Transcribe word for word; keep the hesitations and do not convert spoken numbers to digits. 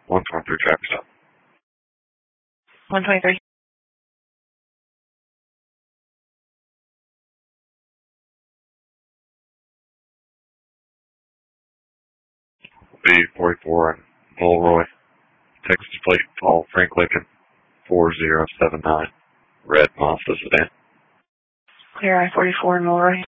one twenty-three traffic stop. one twenty-three. B forty-four and Mulroy, Texas plate, Paul Frank Lincoln, four zero seven nine, red Mazda sedan. Clear I forty-four and Mulroy.